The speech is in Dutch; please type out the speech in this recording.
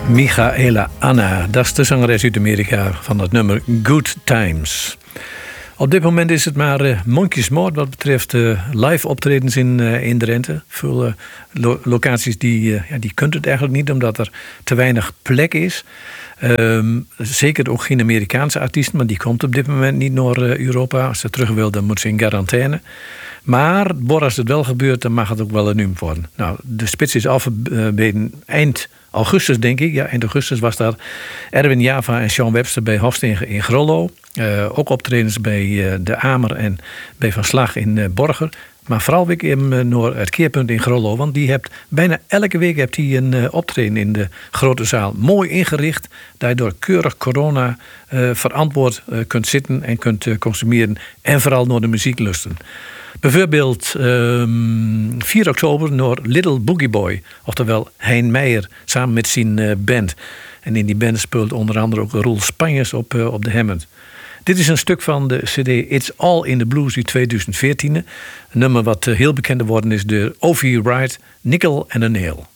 Michaela Anna, dat is de zangeres uit Amerika van het nummer Good Times. Op dit moment is het maar mondjesmaat wat betreft live optredens in Drenthe. Veel locaties die kunt het eigenlijk niet, omdat er te weinig plek is. Zeker ook geen Amerikaanse artiesten, maar die komt op dit moment niet naar Europa. Als ze terug wil, dan moet ze in quarantaine. Maar als het wel gebeurt, dan mag het ook wel een nummer worden. Nou, de spits is afgebeden eind augustus, denk ik. Ja, eind augustus was daar Erwin Java en Sean Webster bij Hofsteen in Grollo. Ook optredens bij De Amer en bij Van Slag in Borger. Maar vooral weer even naar het keerpunt in Grollo. Want die hebt bijna elke week een optreden in de grote zaal. Mooi ingericht. Dat je door keurig corona verantwoord kunt zitten en kunt consumeren. En vooral naar de muziek lusten. Bijvoorbeeld 4 oktober naar Little Boogie Boy. Oftewel Hein Meijer samen met zijn band. En in die band speelt onder andere ook Roel Spanjers op de Hammond. Dit is een stuk van de cd It's All in the Blues uit 2014. Een nummer wat heel bekend geworden is door O.V. Wright, Nickel and a Nail.